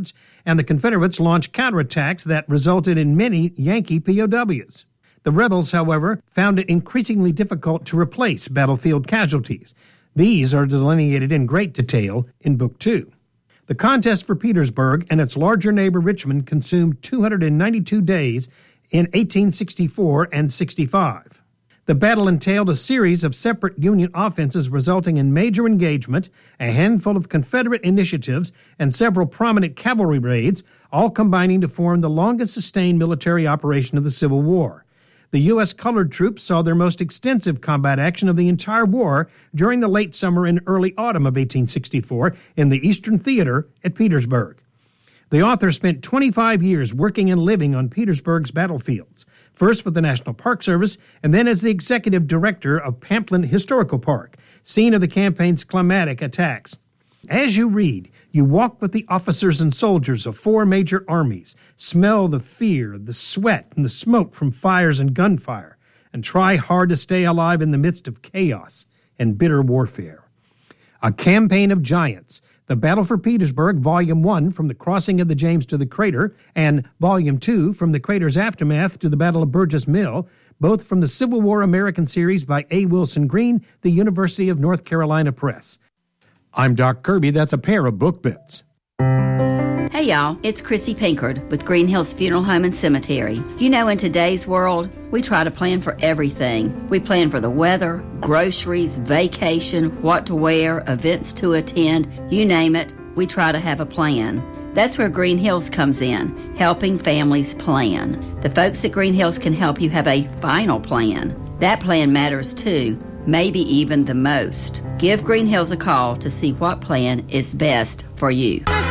yards, and the Confederates launched counterattacks that resulted in many Yankee POWs. The rebels, however, found it increasingly difficult to replace battlefield casualties. These are delineated in great detail in Book 2. The contest for Petersburg and its larger neighbor Richmond consumed 292 days in 1864 and 65. The battle entailed a series of separate Union offenses resulting in major engagement, a handful of Confederate initiatives, and several prominent cavalry raids, all combining to form the longest sustained military operation of the Civil War. The U.S. colored troops saw their most extensive combat action of the entire war during the late summer and early autumn of 1864 in the Eastern Theater at Petersburg. The author spent 25 years working and living on Petersburg's battlefields, first with the National Park Service and then as the executive director of Pamplin Historical Park, scene of the campaign's climatic attacks. As you read, you walk with the officers and soldiers of 4 major armies, smell the fear, the sweat, and the smoke from fires and gunfire, and try hard to stay alive in the midst of chaos and bitter warfare. A Campaign of Giants, The Battle for Petersburg, Volume 1, From the Crossing of the James to the Crater, and Volume 2, From the Crater's Aftermath to the Battle of Burgess Mill, both from the Civil War American series by A. Wilson Green, the University of North Carolina Press. I'm Doc Kirby. That's a pair of book bits. Hey y'all, it's Chrissy Pinkard with Green Hills Funeral Home and Cemetery. You know, in today's world, we try to plan for everything. We plan for the weather, groceries, vacation, what to wear, events to attend, you name it, we try to have a plan. That's where Green Hills comes in, helping families plan. The folks at Green Hills can help you have a final plan. That plan matters too, maybe even the most. Give Green Hills a call to see what plan is best for you.